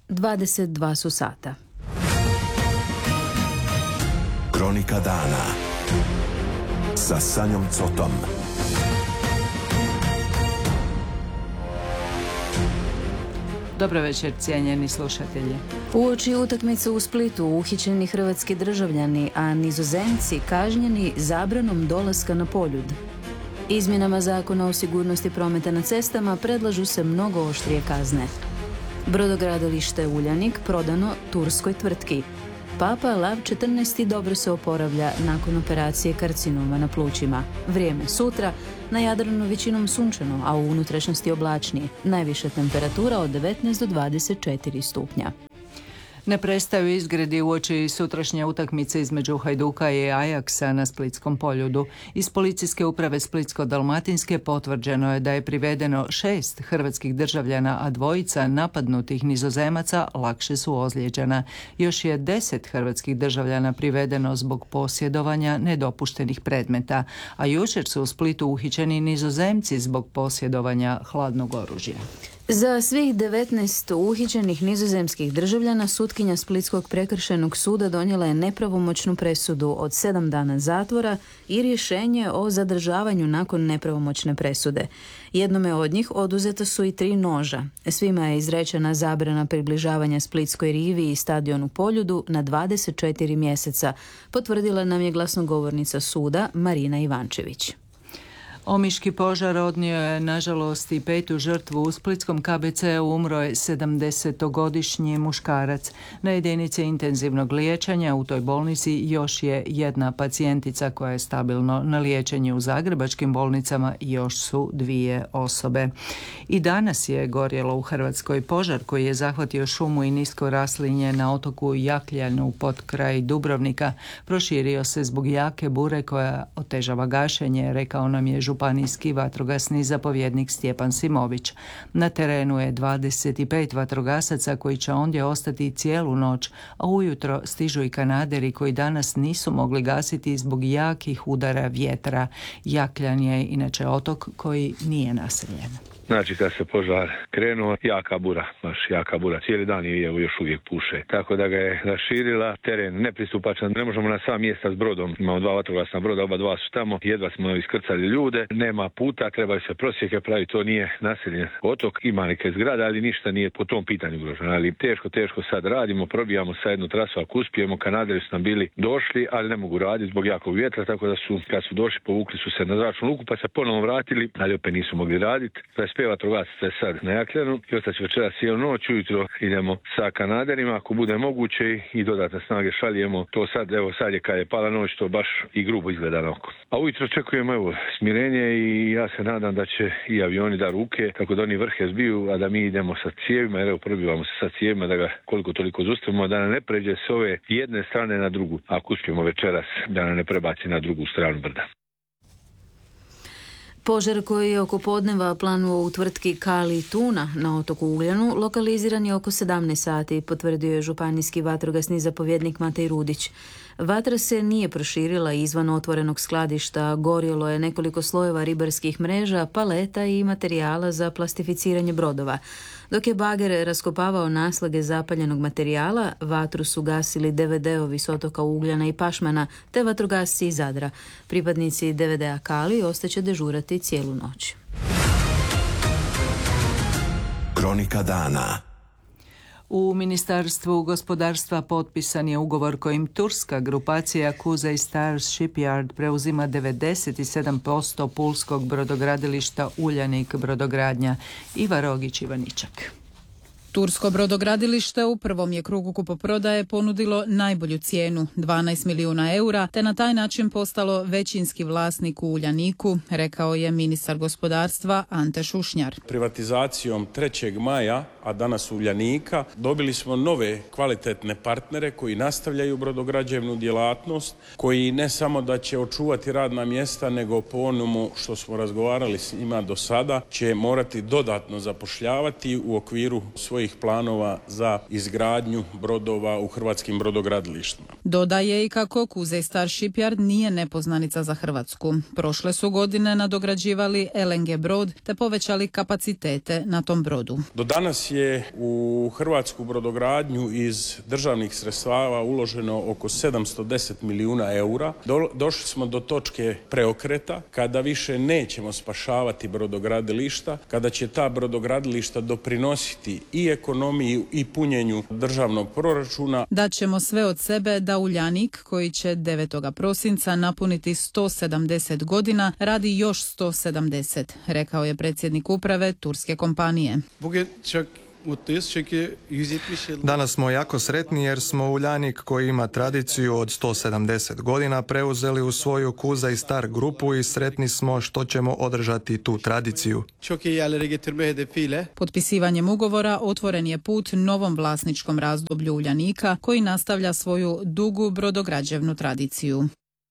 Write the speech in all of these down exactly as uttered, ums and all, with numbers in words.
dvadeset dva su sata. Kronika dana sa Sanjom Cotom. Dobro večer, cijenjeni slušatelji. Uoči utakmice u Splitu uhićeni hrvatski državljani, a Nizozemci kažnjeni zabranom dolaska na Poljud. Izmjenama zakona o sigurnosti prometa na cestama predlažu se mnogo oštrije kazne. Brodogradilište Uljanik prodano turskoj tvrtki. Papa Lav četrnaesti dobro se oporavlja nakon operacije karcinoma na plućima. Vrijeme sutra, na Jadranu većinom sunčano, a u unutrašnjosti oblačnije. Najviša temperatura od devetnaest do dvadeset četiri stupnja. Ne prestaju izgredi uoči sutrašnje utakmice između Hajduka i Ajaksa na Splitskom Poljudu. Iz policijske uprave Splitsko-dalmatinske potvrđeno je da je privedeno šest hrvatskih državljana, a dvojica napadnutih Nizozemaca lakše su ozlijeđena. Još je deset hrvatskih državljana privedeno zbog posjedovanja nedopuštenih predmeta, a jučer su u Splitu uhićeni Nizozemci zbog posjedovanja hladnog oružja. Za svih devetnaest uhićenih nizozemskih državljana sutkinja Splitskog prekršajnog suda donijela je nepravomoćnu presudu od sedam dana zatvora i rješenje o zadržavanju nakon nepravomoćne presude. Jednome od njih oduzeta su i tri noža. Svima je izrečena zabrana približavanja Splitskoj rivi i stadionu Poljudu na dvadeset četiri mjeseca, potvrdila nam je glasnogovornica suda Marina Ivančević. Omiški požar odnio je, nažalost, i petu žrtvu. U splitskom K B C-u umro je sedamdesetogodišnji muškarac. Na jedinici intenzivnog liječenja u toj bolnici još je jedna pacijentica koja je stabilno na liječenju. U zagrebačkim bolnicama još su dvije osobe. I danas je gorjelo u Hrvatskoj. Požar koji je zahvatio šumu i nisko raslinje na otoku Jakljanu pod kraj Dubrovnika proširio se zbog jake bure koja otežava gašenje, rekao nam je županijski vatrogasni zapovjednik Stjepan Simović. Na terenu je dvadeset pet vatrogasaca koji će ondje ostati cijelu noć, a ujutro stižu i kanaderi koji danas nisu mogli gasiti zbog jakih udara vjetra. Jakljan je inače otok koji nije naseljen. Znači kad se požar krenuo, jaka bura, baš jaka bura, cijeli dan je još uvijek puše. Tako da ga je raširila, teren nepristupačan, ne možemo na sva mjesta s brodom, imamo dva vatrogasna broda, oba dva su tamo, jedva smo iskrcali ljude, nema puta, trebaju se prosjeke praviti, to nije naseljen otok, ima neke zgrade, ali ništa nije po tom pitanju ugroženo, ali teško, teško sad radimo, probijamo sa jednu trasu ako uspijemo, kanaderi su nam bili došli, ali ne mogu raditi zbog jakog vjetra, tako da su, kad su došli, povukli su se na zračnu luku, pa se ponovo vratili, ali opet nisu mogli raditi. Peva vatrogasaca je sad na Jakljanu i ostaće večeras cijelu noć, ujutro idemo sa kanaderima ako bude moguće i dodatne snage šaljemo. To sad, evo sad je kad je pala noć, to baš i grubo izgleda na oko. A ujutro očekujemo evo smirenje i ja se nadam da će i avioni da ruke kako da oni vrhe zbiju, a da mi idemo sa cijevima, jer evo probivamo se sa cijevima da ga koliko toliko zustavimo, da nam ne pređe s ove jedne strane na drugu, ako uspijemo večeras da nam ne prebaci na drugu stranu brda. Požar koji je oko podneva planuo u tvrtki Kali Tuna na otoku Ugljanu lokaliziran je oko sedamnaest sati, potvrdio je županijski vatrogasni zapovjednik Matej Rudić. Vatra se nije proširila izvan otvorenog skladišta, gorjelo je nekoliko slojeva ribarskih mreža, paleta i materijala za plastificiranje brodova. Dok je bager raskopavao naslage zapaljenog materijala, vatru su gasili D V D-ovi s otoka Ugljana i Pašmana te vatrogasci iz Zadra. Pripadnici D V D-a Kali ostaće dežurati cijelu noć. Kronika dana. U Ministarstvu gospodarstva potpisan je ugovor kojim turska grupacija Kuzey Stars Shipyard preuzima devedeset sedam posto pulskog brodogradilišta Uljanik brodogradnja. Iva Rogić, Ivaničak. Tursko brodogradilište u prvom je krugu kupoprodaje ponudilo najbolju cijenu, dvanaest milijuna eura, te na taj način postalo većinski vlasnik u Uljaniku, rekao je ministar gospodarstva Ante Šušnjar. Privatizacijom trećeg maja, a danas Uljanika, dobili smo nove kvalitetne partnere koji nastavljaju brodograđevnu djelatnost, koji ne samo da će očuvati radna mjesta, nego po onomu što smo razgovarali s njima do sada, će morati dodatno zapošljavati u okviru svojih planova za izgradnju brodova u hrvatskim brodogradilištima. Dodaje i kako Kuzey Stars Shipyard nije nepoznanica za Hrvatsku. Prošle su godine nadograđivali L N G brod te povećali kapacitete na tom brodu. Do danas je je u hrvatsku brodogradnju iz državnih sredstava uloženo oko sedamsto deset milijuna eura. Do, došli smo do točke preokreta kada više nećemo spašavati brodogradilišta, kada će ta brodogradilišta doprinositi i ekonomiji i punjenju državnog proračuna. Daćemo sve od sebe da Uljanik, koji će devetog prosinca napuniti sto sedamdeset godina, radi još sto sedamdeset, rekao je predsjednik uprave turske kompanije. Danas smo jako sretni jer smo Uljanik, koji ima tradiciju od sto sedamdeset godina, preuzeli u svoju Kuza i Star grupu i sretni smo što ćemo održati tu tradiciju. Potpisivanjem ugovora otvoren je put novom vlasničkom razdoblju Uljanika, koji nastavlja svoju dugu brodograđevnu tradiciju.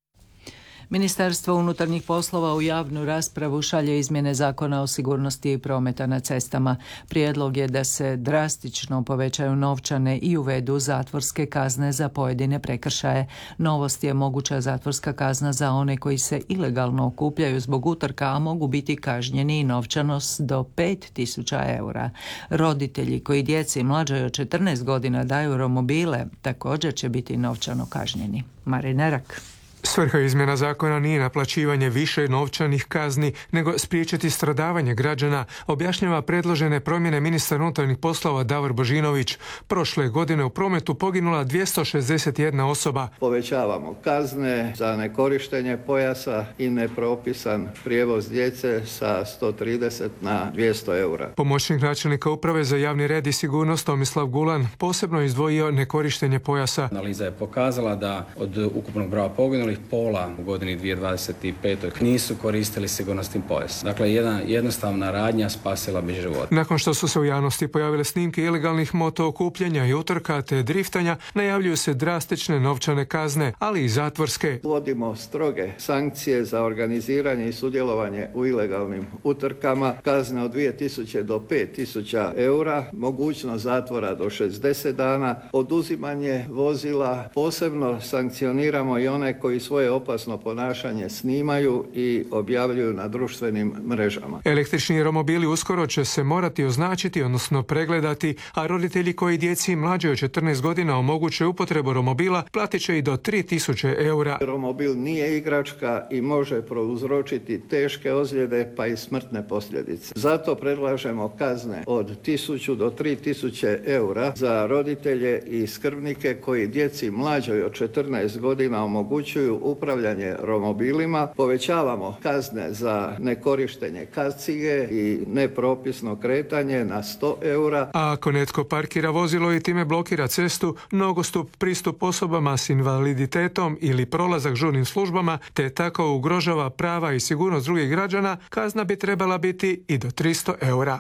Ministarstvo unutarnjih poslova u javnu raspravu šalje izmjene Zakona o sigurnosti i prometa na cestama. Prijedlog je da se drastično povećaju novčane i uvedu zatvorske kazne za pojedine prekršaje. Novost je moguća zatvorska kazna za one koji se ilegalno okupljaju zbog utrka, a mogu biti kažnjeni i novčano do pet tisuća eura. Roditelji koji djeci mlađoj od četrnaest godina daju romobile također će biti novčano kažnjeni. Marina Rak. Svrha izmjena zakona nije naplaćivanje više novčanih kazni, nego spriječiti stradavanje građana, objašnjava predložene promjene ministar unutarnjih poslova Davor Božinović. Prošle godine u prometu poginula dvjesto šezdeset jedna osoba. Povećavamo kazne za nekorištenje pojasa i nepropisan prijevoz djece sa sto trideset na dvjesto eura. Pomoćnik načelnika uprave za javni red i sigurnost Tomislav Gulan posebno izdvojio nekorištenje pojasa. Analiza je pokazala da od ukupnog broja poginulih pola u godini dvije tisuće dvadeset pete. nisu koristili sigurnosni pojas. Dakle, jedna jednostavna radnja spasila bi život. Nakon što su se u javnosti pojavile snimke ilegalnih moto okupljanja i utrka te driftanja, najavljuju se drastične novčane kazne, ali i zatvorske. Uvodimo stroge sankcije za organiziranje i sudjelovanje u ilegalnim utrkama, kazne od dvije tisuće do pet tisuća eura, mogućnost zatvora do šezdeset dana, oduzimanje vozila, posebno sankcioniramo i one koji svoje opasno ponašanje snimaju i objavljuju na društvenim mrežama. Električni romobili uskoro će se morati označiti, odnosno pregledati, a roditelji koji djeci mlađe od četrnaest godina omoguće upotrebu romobila platit će i do tri tisuće eura. Romobil nije igračka i može prouzročiti teške ozljede pa i smrtne posljedice. Zato predlažemo kazne od tisuću do tri tisuće eura za roditelje i skrbnike koji djeci mlađoj od četrnaest godina omogućuju upravljanje romobilima. Povećavamo kazne za nekorištenje kacige i nepropisno kretanje na sto eura. A ako netko parkira vozilo i time blokira cestu, nogostup, pristup osobama s invaliditetom ili prolazak žurnim službama, te tako ugrožava prava i sigurnost drugih građana, kazna bi trebala biti i do tristo eura.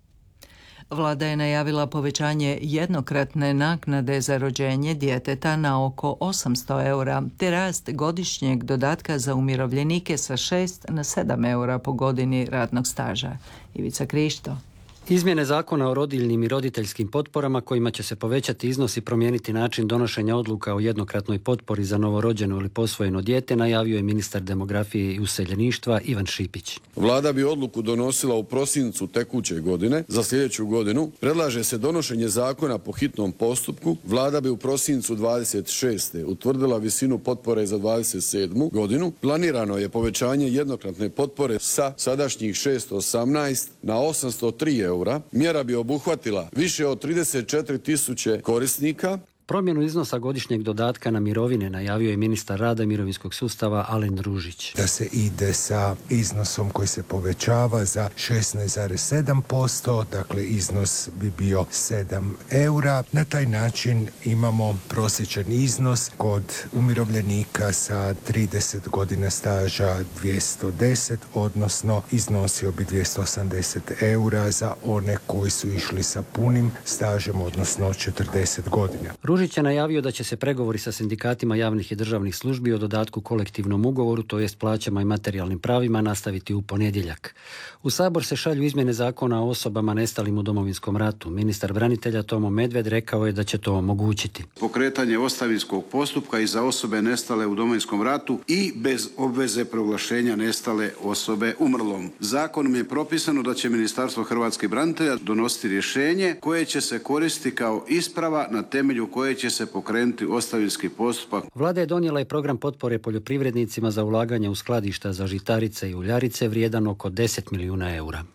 Vlada je najavila povećanje jednokratne naknade za rođenje djeteta na oko osamsto eura, te rast godišnjeg dodatka za umirovljenike sa šest na sedam eura po godini radnog staža. Ivica Krišto. Izmjene zakona o rodiljnim i roditeljskim potporama kojima će se povećati iznos i promijeniti način donošenja odluka o jednokratnoj potpori za novorođeno ili posvojeno dijete najavio je ministar demografije i useljeništva Ivan Šipić. Vlada bi odluku donosila u prosincu tekuće godine. Za sljedeću godinu predlaže se donošenje zakona po hitnom postupku. Vlada bi u prosincu dvadeset šeste utvrdila visinu potpore za dvadeset sedmu godinu. Planirano je povećanje jednokratne potpore sa sadašnjih šesto osamnaest na osamsto tri eura. Mjera bi obuhvatila više od trideset četiri tisuće korisnika. Promjenu iznosa godišnjeg dodatka na mirovine najavio je ministar rada i mirovinskog sustava Alen Ružić. Da se ide sa iznosom koji se povećava za šesnaest zarez sedam posto, dakle iznos bi bio sedam eura. Na taj način imamo prosječan iznos kod umirovljenika sa trideset godina staža dvjesto deset, odnosno iznosio bi dvjesto osamdeset eura za one koji su išli sa punim stažem, odnosno četrdeset godina. Ružić je najavio da će se pregovori sa sindikatima javnih i državnih službi o dodatku kolektivnom ugovoru, to jest plaćama i materijalnim pravima, nastaviti u ponedjeljak. U Sabor se šalju izmjene zakona o osobama nestalim u Domovinskom ratu. Ministar branitelja Tomo Medved rekao je da će to omogućiti. Pokretanje ostavinskog postupka i za osobe nestale u Domovinskom ratu i bez obveze proglašenja nestale osobe umrlom. Zakonom je propisano da će Ministarstvo hrvatskih branitelja donositi rješenje koje će se koristiti kao isprava na temelju koje će se pokrenuti ostavinski postupak. Vlada je donijela i program potpore poljoprivrednicima za ulaganje u skladišta za žitarice i uljarice vrijedan oko deset milijuna eura.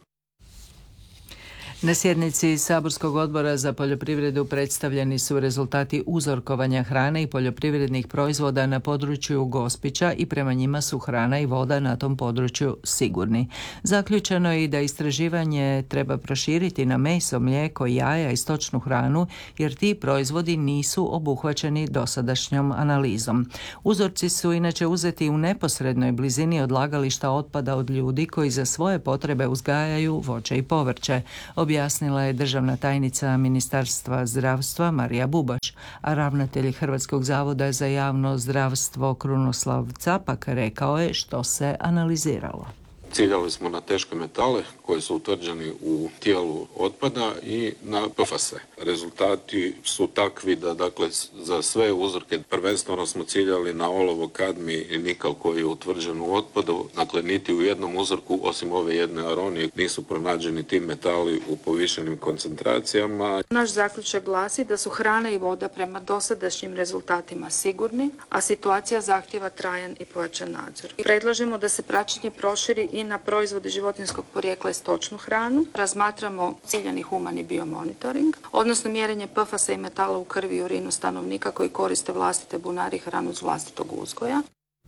Na sjednici Saborskog odbora za poljoprivredu predstavljeni su rezultati uzorkovanja hrane i poljoprivrednih proizvoda na području Gospića i prema njima su hrana i voda na tom području sigurni. Zaključeno je i da istraživanje treba proširiti na meso, mlijeko, jaja i stočnu hranu jer ti proizvodi nisu obuhvaćeni dosadašnjom analizom. Uzorci su inače uzeti u neposrednoj blizini odlagališta otpada od ljudi koji za svoje potrebe uzgajaju voće i povrće, objasnila je državna tajnica Ministarstva zdravstva Marija Bubaš, a ravnatelj Hrvatskog zavoda za javno zdravstvo Krunoslav Capak rekao je što se analiziralo. Ciljali smo na teške metale koji su utvrđeni u tijelu otpada i na P F A S-e. Rezultati su takvi da dakle za sve uzorke prvenstveno smo ciljali na olovo, kadmi i nikal koji je utvrđen u otpadu. Dakle, niti u jednom uzorku osim ove jedne aronije nisu pronađeni ti metali u povišenim koncentracijama. Naš zaključak glasi da su hrana i voda prema dosadašnjim rezultatima sigurni, a situacija zahtjeva trajan i pojačan nadzor. Predlažemo da se praćenje proširi i na proizvode životinjskog porijekla i stočnu hranu. Razmatramo ciljani humani biomonitoring, odnosno mjerenje P F A S-a i metala u krvi i urinu stanovnika koji koriste vlastite bunari i hranu iz vlastitog uzgoja.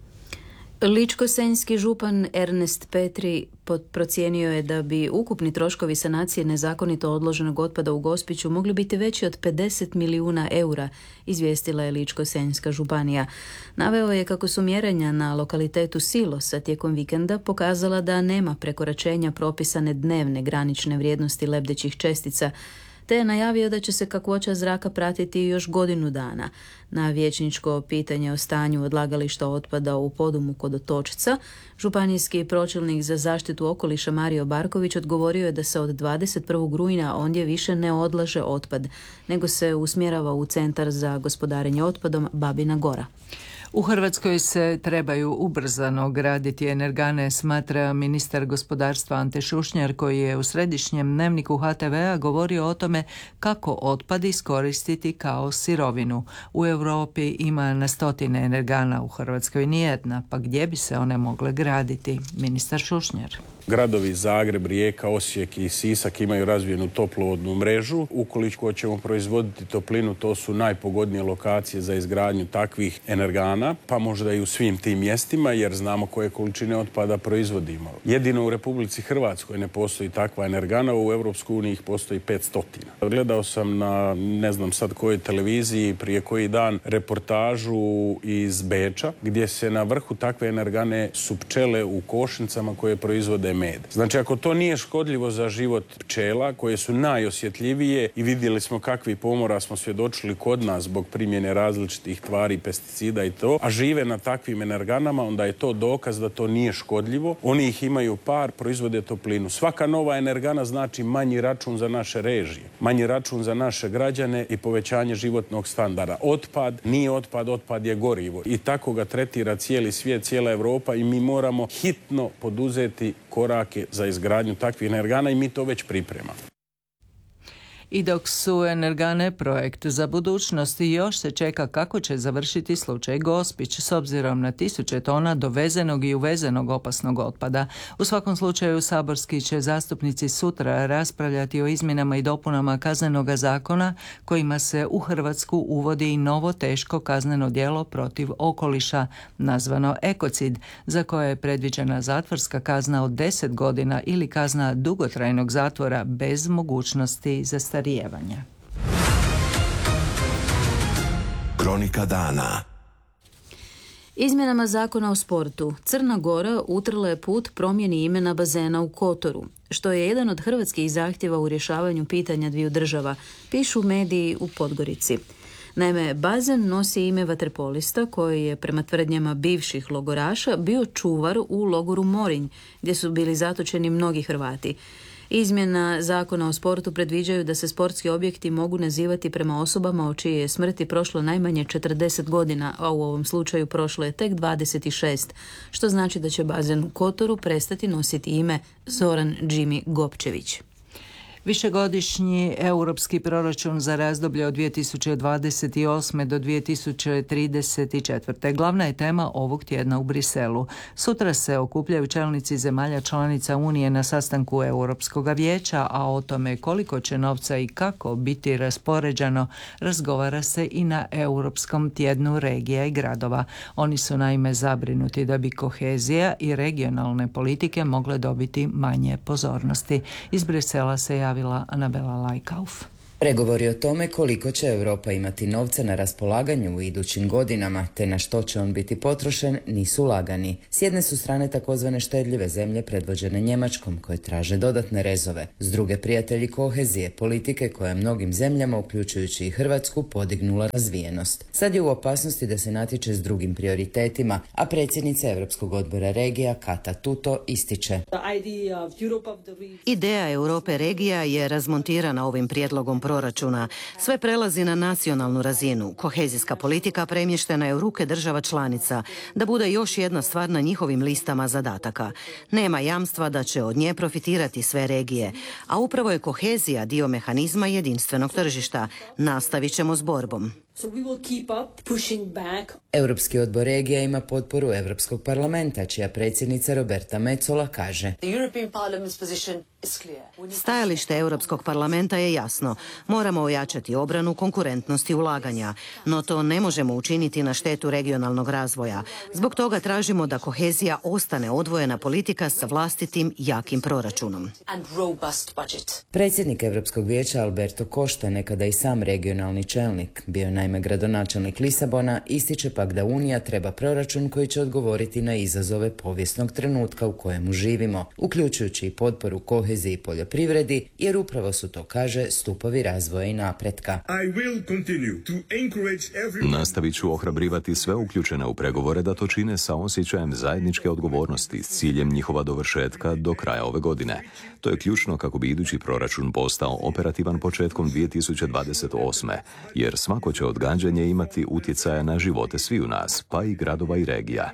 Ličko-senjski župan Ernest Petri procijenio je da bi ukupni troškovi sanacije nezakonito odloženog otpada u Gospiću mogli biti veći od pedeset milijuna eura, izvijestila je Ličko-senjska županija. Naveo je kako su mjerenja na lokalitetu Silosa tijekom vikenda pokazala da nema prekoračenja propisane dnevne granične vrijednosti lebdećih čestica, te je najavio da će se kakvoća zraka pratiti još godinu dana. Na vijećničko pitanje o stanju odlagališta otpada u Podumu kod Otočca, županijski pročelnik za zaštitu okoliša Mario Barković odgovorio je da se od dvadeset prvog rujna ondje više ne odlaže otpad, nego se usmjerava u Centar za gospodarenje otpadom Babina Gora. U Hrvatskoj se trebaju ubrzano graditi energane, smatra ministar gospodarstva Ante Šušnjar, koji je u središnjem dnevniku H T V-a govorio o tome kako otpad iskoristiti kao sirovinu. U Europi ima na stotine energana, u Hrvatskoj nijedna, pa gdje bi se one mogle graditi? Ministar Šušnjar. Gradovi Zagreb, Rijeka, Osijek i Sisak imaju razvijenu toplovodnu mrežu. Ukoliko ćemo proizvoditi toplinu, to su najpogodnije lokacije za izgradnju takvih energana, pa možda i u svim tim mjestima, jer znamo koje količine otpada proizvodimo. Jedino u Republici Hrvatskoj ne postoji takva energana, u Europskoj uniji ih postoji petsto. Gledao sam na, ne znam sad kojoj televiziji, prije koji dan reportažu iz Beča, gdje se na vrhu takve energane su pčele u košnicama koje proizvode med. Znači, ako to nije škodljivo za život pčela, koje su najosjetljivije i vidjeli smo kakvi pomora smo svjedočili kod nas zbog primjene različitih tvari, pesticida i to, a žive na takvim energanama, onda je to dokaz da to nije škodljivo. Oni ih imaju par, proizvode toplinu. Svaka nova energana znači manji račun za naše režije, manji račun za naše građane i povećanje životnog standarda. Otpad nije otpad, otpad je gorivo. I tako ga tretira cijeli svijet, cijela Europa i mi moramo hitno poduzeti korake za izgradnju takvih energana i mi to već pripremamo. I dok su energane projekt za budućnost, još se čeka kako će završiti slučaj Gospić s obzirom na tisuće tona dovezenog i uvezenog opasnog otpada. U svakom slučaju saborski će zastupnici sutra raspravljati o izmjenama i dopunama Kaznenoga zakona kojima se u Hrvatsku uvodi i novo teško kazneno djelo protiv okoliša, nazvano ekocid, za koje je predviđena zatvorska kazna od deset godina ili kazna dugotrajnog zatvora bez mogućnosti zastarijevanja. Kronika dana. Izmjenama zakona o sportu Crna Gora utrla je put promjeni imena bazena u Kotoru, što je jedan od hrvatskih zahtjeva u rješavanju pitanja dviju država, pišu mediji u Podgorici. Naime, bazen nosi ime vaterpolista koji je prema tvrdnjama bivših logoraša bio čuvar u logoru Morinj, gdje su bili zatočeni mnogi Hrvati. Izmjena zakona o sportu predviđaju da se sportski objekti mogu nazivati prema osobama o čije je smrti prošlo najmanje četrdeset godina, a u ovom slučaju prošlo je tek dvadeset šest, što znači da će bazen u Kotoru prestati nositi ime Zoran Džimi Gopčević. Višegodišnji europski proračun za razdoblje od dvije tisuće dvadeset osme do dvije tisuće trideset četvrte glavna je tema ovog tjedna u Briselu. Sutra se okupljaju čelnici zemalja članica Unije na sastanku Europskog vijeća, a o tome koliko će novca i kako biti raspoređeno razgovara se i na Europskom tjednu regija i gradova. Oni su naime zabrinuti da bi kohezija i regionalne politike mogle dobiti manje pozornosti. Iz Brisela se javila Anabela Lajkauf. Pregovori o tome koliko će Europa imati novca na raspolaganju u idućim godinama, te na što će on biti potrošen, nisu lagani. S jedne su strane takozvane štedljive zemlje predvođene Njemačkom, koje traže dodatne rezove. S druge prijatelji kohezije, politike koja mnogim zemljama, uključujući i Hrvatsku, podignula razvijenost. Sad je u opasnosti da se natječe s drugim prioritetima, a predsjednica Europskog odbora regija Kata Tuto ističe. Ideja Europe regija je razmontirana ovim prijedlogom proračuna. Sve prelazi na nacionalnu razinu. Kohezijska politika premještena je u ruke država članica, da bude još jedna stvar na njihovim listama zadataka. Nema jamstva da će od nje profitirati sve regije, a upravo je kohezija dio mehanizma jedinstvenog tržišta. Nastavit ćemo s borbom. Europski odbor regija ima potporu Europskog parlamenta, čija predsjednica Roberta Metsola kaže: Stajalište Europskog parlamenta je jasno. Moramo ojačati obranu, konkurentnost i ulaganja, no to ne možemo učiniti na štetu regionalnog razvoja. Zbog toga tražimo da kohezija ostane odvojena politika sa vlastitim jakim proračunom. Predsjednik Europskog vijeća Alberto Costa, nekada i sam regionalni čelnik, bio naime gradonačelnik Lisabona, ističe pak da Unija treba proračun koji će odgovoriti na izazove povijesnog trenutka u kojemu živimo, uključujući i potporu koheziji i poljoprivredi, jer upravo su to, kaže, stupovi razvoja i napretka. Nastavit ću ohrabrivati sve uključene u pregovore da to čine sa osjećajem zajedničke odgovornosti s ciljem njihova dovršetka do kraja ove godine. To je ključno kako bi idući proračun postao operativan početkom dvije tisuće dvadeset osme, jer svako će odgađanje imati utjecaja na živote sviju nas, pa i gradova i regija.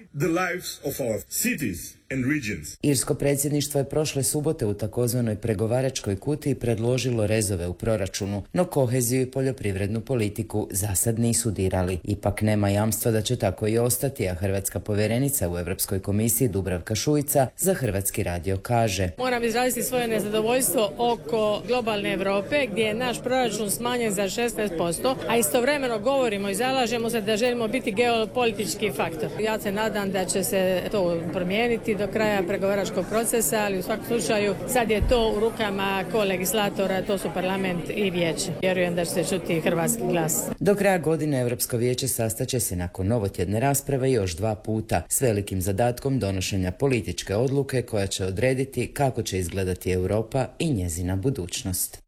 Irsko predsjedništvo je prošle subote u takozvanoj pregovaračkoj kutiji predložilo rezove u proračunu, no koheziju i poljoprivrednu politiku zasad nisu dirali. Ipak nema jamstva da će tako i ostati, a hrvatska povjerenica u Europskoj komisiji Dubravka Šuica za Hrvatski radio kaže: Moram izraziti svoje nezadovoljstvo oko globalne Europe, gdje je naš proračun smanjen za šesnaest posto, a istovremeno govorimo i zalažemo se da želimo biti geopolitički faktor. Ja se nadam da će se to promijeniti do kraja pregovaračkog procesa, ali u svakom slučaju sad je to u rukama kolegislatora, to su parlament i vijeće. Vjerujem da će se čuti hrvatski glas. Do kraja godine Europsko vijeće sastaće se nakon novotjedne rasprave još dva puta s velikim zadatkom donošenja političke odluke koja će odrediti kako će izgledati Europa i njezina budućnost.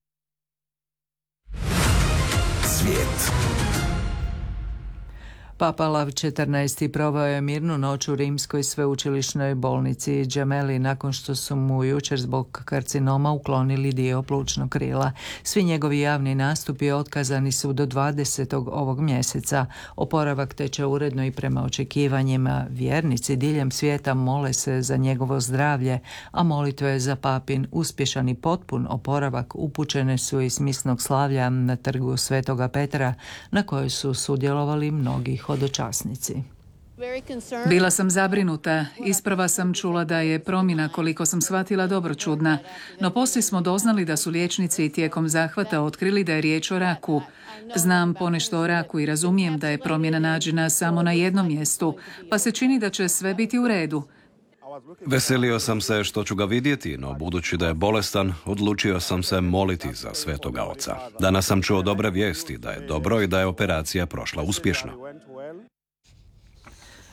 Svijet. Papa Lav četrnaesti proveo je mirnu noć u rimskoj sveučilišnoj bolnici Gemelli nakon što su mu jučer zbog karcinoma uklonili dio plućnog krila. Svi njegovi javni nastupi otkazani su do dvadesetog ovog mjeseca. Oporavak teče uredno i prema očekivanjima. Vjernici diljem svijeta mole se za njegovo zdravlje, a molitve za papin uspješan i potpun oporavak upućene su iz misnog slavlja na trgu Svetoga Petra, na kojoj su sudjelovali mnogi hodočasnici. Bila sam zabrinuta. Isprva sam čula da je promjena, koliko sam shvatila, dobročudna. No poslije smo doznali da su liječnici tijekom zahvata otkrili da je riječ o raku. Znam ponešto o raku i razumijem da je promjena nađena samo na jednom mjestu, pa se čini da će sve biti u redu. Veselio sam se što ću ga vidjeti, no budući da je bolestan, odlučio sam se moliti za Svetoga Oca. Danas sam čuo dobre vijesti, da je dobro i da je operacija prošla uspješno.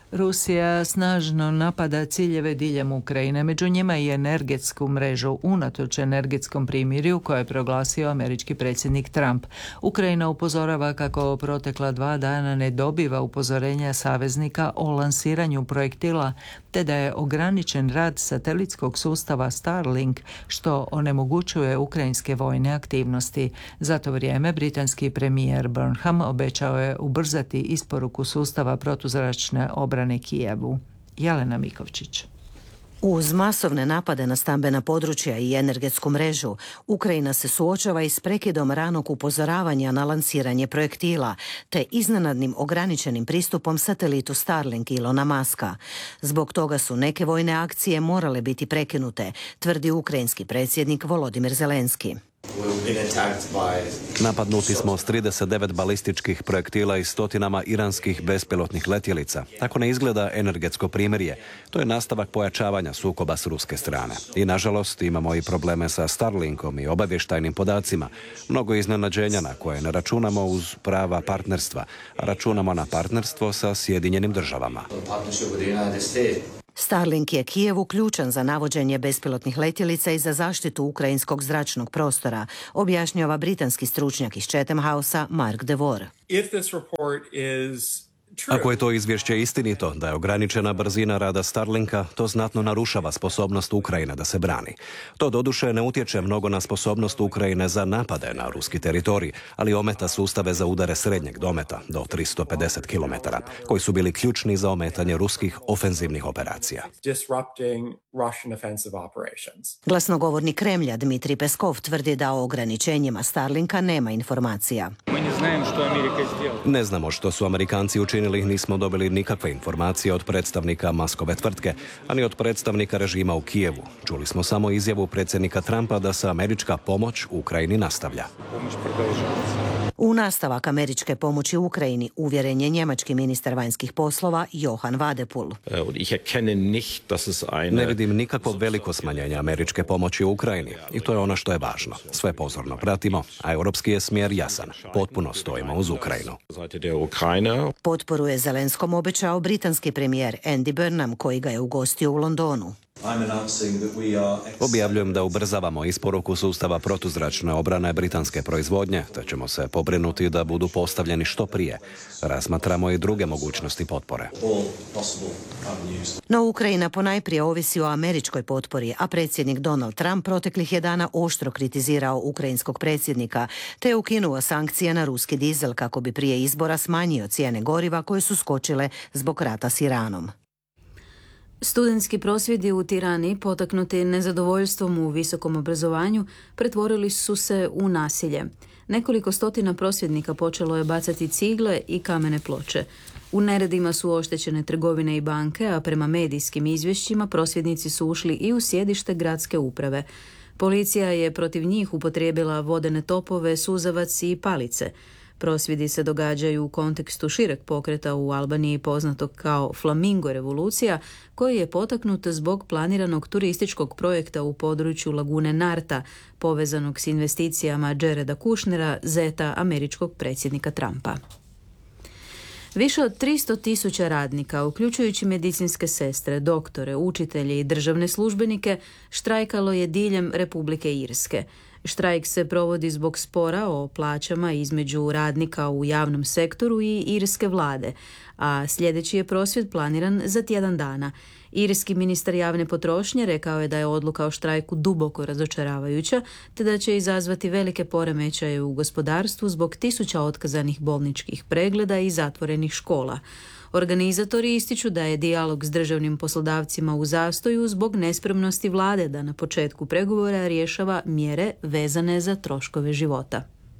Rusija snažno napada ciljeve diljem Ukrajine, među njima i energetsku mrežu, unatoč energetskom primirju koje je proglasio američki predsjednik Trump. Ukrajina upozorava kako protekla dva dana ne dobiva upozorenja saveznika o lansiranju projektila, te da je ograničen rad satelitskog sustava Starlink, što onemogućuje ukrajinske vojne aktivnosti. Za to vrijeme britanski premijer Burnham obećao je ubrzati isporuku sustava protuzračne obrane Kijevu. Jelena Mikovčić. Uz masovne napade na stambena područja i energetsku mrežu, Ukrajina se suočava i s prekidom ranog upozoravanja na lansiranje projektila, te iznenadnim ograničenim pristupom satelitu Starlink Ilona Muska. Zbog toga su neke vojne akcije morale biti prekinute, tvrdi ukrajinski predsjednik Volodimir Zelenski. Napadnuti smo s trideset devet balističkih projektila i stotinama iranskih bespilotnih letjelica. Tako ne izgleda energetsko primirje. To je nastavak pojačavanja sukoba s ruske strane. I nažalost imamo i probleme sa Starlinkom i obavještajnim podacima. Mnogo iznenađenja na koje ne računamo uz prava partnerstva, a računamo na partnerstvo sa Sjedinjenim državama. Starlink je Kijevu ključan za navođenje bespilotnih letjelica i za zaštitu ukrajinskog zračnog prostora, objašnjava britanski stručnjak iz Chatham Housea Mark DeVore. If this report is Ako je to izvješće istinito, da je ograničena brzina rada Starlinka, to znatno narušava sposobnost Ukrajine da se brani. To doduše ne utječe mnogo na sposobnost Ukrajine za napade na ruski teritorij, ali ometa sustave za udare srednjeg dometa do tristo pedeset kilometara, koji su bili ključni za ometanje ruskih ofenzivnih operacija. Glasnogovornik Kremlja Dmitrij Peskov tvrdi da o ograničenjima Starlinka nema informacija. Ne znamo što su Amerikanci učinili, nismo dobili nikakve informacije od predstavnika Muskove tvrtke, ani od predstavnika režima u Kijevu. Čuli smo samo izjavu predsjednika Trumpa da se američka pomoć Ukrajini nastavlja. U nastavak američke pomoći Ukrajini uvjeren je njemački ministar vanjskih poslova Johan Vadepul. Ne vidim nikakvo veliko smanjenje američke pomoći u Ukrajini i to je ono što je važno. Sve pozorno pratimo, a europski je smjer jasan. Potpuno stojimo uz Ukrajinu. Potporu je Zelenskom obećao britanski premijer Andy Burnham koji ga je ugostio u Londonu. Objavljujem da ubrzavamo isporuku sustava protuzračne obrane britanske proizvodnje, te ćemo se pobrinuti da budu postavljeni što prije. Razmatramo i druge mogućnosti potpore. No Ukrajina ponajprije ovisi o američkoj potpori, a predsjednik Donald Trump proteklih je dana oštro kritizirao ukrajinskog predsjednika, te je ukinuo sankcije na ruski dizel kako bi prije izbora smanjio cijene goriva koje su skočile zbog rata s Iranom. Studentski prosvjedi u Tirani, potaknuti nezadovoljstvom u visokom obrazovanju, pretvorili su se u nasilje. Nekoliko stotina prosvjednika počelo je bacati cigle i kamene ploče. U neredima su oštećene trgovine i banke, a prema medijskim izvješćima prosvjednici su ušli i u sjedište gradske uprave. Policija je protiv njih upotrijebila vodene topove, suzavac i palice. Prosvjedi se događaju u kontekstu šireg pokreta u Albaniji poznatog kao Flamingo revolucija, koji je potaknut zbog planiranog turističkog projekta u području lagune Narta, povezanog s investicijama Jareda Kushnera, zeta američkog predsjednika Trumpa. Više od tristo tisuća radnika, uključujući medicinske sestre, doktore, učitelje i državne službenike, štrajkalo je diljem Republike Irske. Štrajk se provodi zbog spora o plaćama između radnika u javnom sektoru i irske vlade, a sljedeći je prosvjed planiran za tjedan dana. Irski ministar javne potrošnje rekao je da je odluka o štrajku duboko razočaravajuća, te da će izazvati velike poremećaje u gospodarstvu zbog tisuća otkazanih bolničkih pregleda i zatvorenih škola. Organizatori ističu da je dijalog s državnim poslodavcima u zastoju zbog nespremnosti vlade da na početku pregovora rješava mjere vezane za troškove života.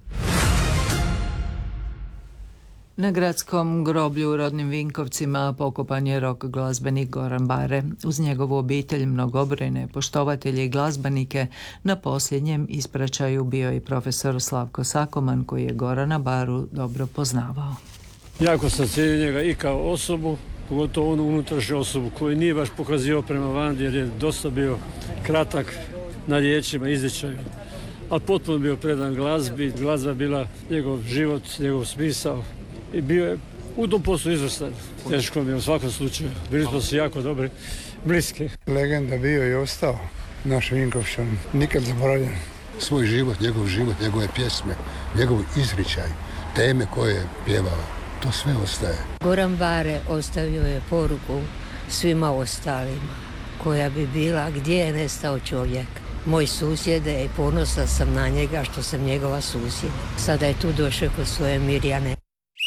Na gradskom groblju u rodnim Vinkovcima pokopan je rock glazbenik Goran Bare. Uz njegovu obitelj mnogobrojne poštovatelje i glazbenike na posljednjem ispraćaju bio i profesor Slavko Sakoman koji je Gorana Baru dobro poznavao. Jako sam cijenio njega i kao osobu, pogotovo onu unutrašnju osobu koju nije baš pokazio prema van jer je dosta bio kratak na riječima, izričaju. Ali potpuno bio predan glazbi, glazba je bila njegov život, njegov smisao i bio je U tom poslu izvrstan. Teško mi je u svakom slučaju. Bili smo se jako dobri, bliski. Legenda bio i ostao naš Vinkovšan. Nikad zaboravljen. Svoj život, njegov život, njegove pjesme, njegov izričaj, teme koje je pjevao. To sve ostaje. Goran Bare ostavio je poruku svima ostalima koja bi bila gdje je nestao čovjek. Moj susjed je i ponosna sam na njega što sam njegova susjed. Sada je tu došao kod svoje Mirjane.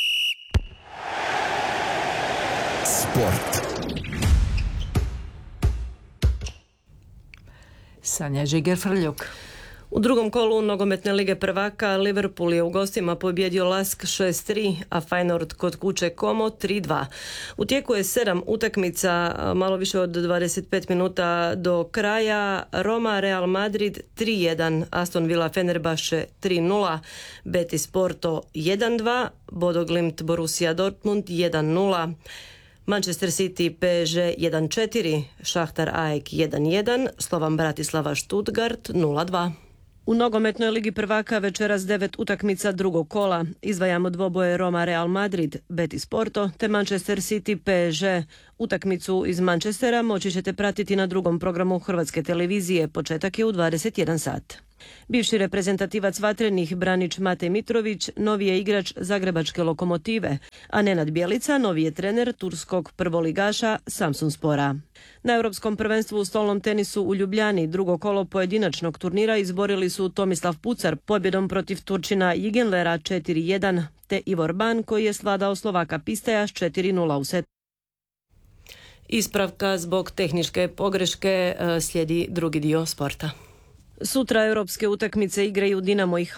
Sport. Sanja Žiger-Frljuk. U drugom kolu nogometne lige prvaka Liverpool je u gostima pobjedio Lask šest tri, a Feyenoord kod kuće Como tri dva. U tijeku je sedam utakmica, malo više od dvadeset pet minuta do kraja. Roma Real Madrid tri jedan, Aston Villa Fenerbahce tri nula, Betis Porto jedan dva, Bodo Glimt Borussia Dortmund jedan nula. Manchester City P S G jedan četiri, Šahtar A E K jedan jedan, Slovan Bratislava Stuttgart nula dva. U nogometnoj ligi prvaka večeras devet utakmica drugog kola. Izdvajamo dvoboje Roma Real Madrid, Betis Porto te Manchester City P S G. Utakmicu iz Manchestera moći ćete pratiti na drugom programu Hrvatske televizije. Početak je u dvadeset jedan sat. Bivši reprezentativac vatrenih Branić Matej Mitrović novi je igrač Zagrebačke Lokomotive, a Nenad Bjelica novi je trener turskog prvoligaša Samsunspora. Na Europskom prvenstvu u stolnom tenisu u Ljubljani drugo kolo pojedinačnog turnira izborili su Tomislav Pucar pobjedom protiv Turčina Jigenlera četiri jedan te Ivor Ban koji je svladao Slovaka Pisteja s četiri nula u set. Ispravka zbog tehničke pogreške, slijedi drugi dio sporta. Sutra europske utakmice igraju Dinamo i